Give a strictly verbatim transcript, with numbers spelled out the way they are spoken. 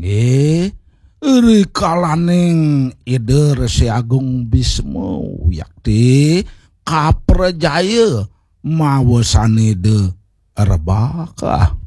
Mangge eri kalaning ide Resi Agung Bismo yakti kaprejaya mawa sanede rebaka.